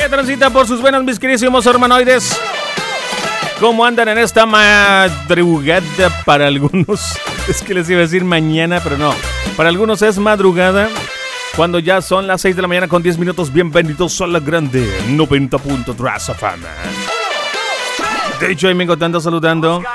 ¿Qué transita por sus venas, mis queridísimos hermanoides? ¿Cómo andan en esta madrugada para algunos? Es que les iba a decir mañana, pero no. Para algunos es madrugada, cuando ya son las 6 de la mañana con 10 minutos. Bienvenidos a la grande 90.3 FM. De hecho, ahí me encontrando saludando